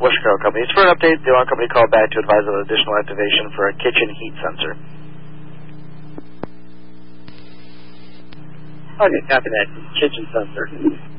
Chicago company. It's for an update. The alarm company called back to advise of additional activation for a kitchen heat sensor. Okay, copy that. Kitchen sensor.